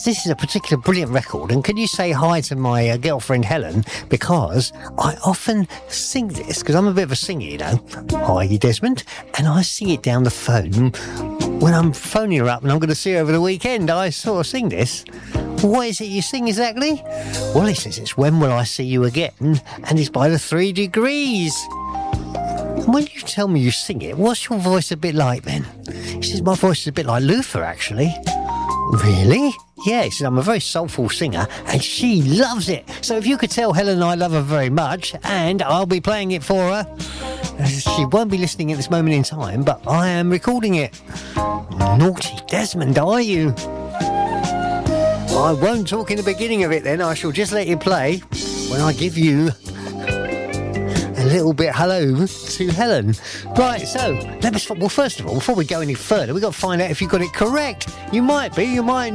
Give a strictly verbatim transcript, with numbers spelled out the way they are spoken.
because this is a particular brilliant record. And can you say hi to my uh, girlfriend Helen? Because I often sing this, because I'm a bit of a singer, you know. Hi, Desmond. And I sing it down the phone when I'm phoning her up and I'm going to see her over the weekend. I sort of sing this. What is it you sing exactly? Well, he says it's When Will I See You Again, and it's by the Three Degrees. And when you tell me you sing it, what's your voice a bit like then? He says my voice is a bit like Luther, actually. Really? Yeah, he says I'm a very soulful singer, and she loves it. So if you could tell Helen I love her very much, and I'll be playing it for her. She won't be listening at this moment in time, but I am recording it. Naughty Desmond, are you? I won't talk in the beginning of it then. I shall just let you play when I give you a little bit hello to Helen. Right, so, let us, well, first of all, before we go any further, we've got to find out if you got it correct. You might be, you might